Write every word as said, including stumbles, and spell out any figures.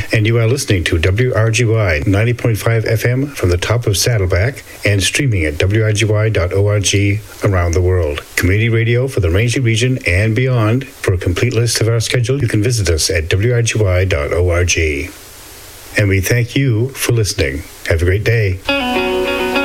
And you are listening to W R G Y ninety point five F M from the top of Saddleback and streaming at w r g y dot org around the world. Community radio for the Rangeley region and beyond. For a complete list of our schedule, you can visit us at w r g y dot org. And we thank you for listening. Have a great day.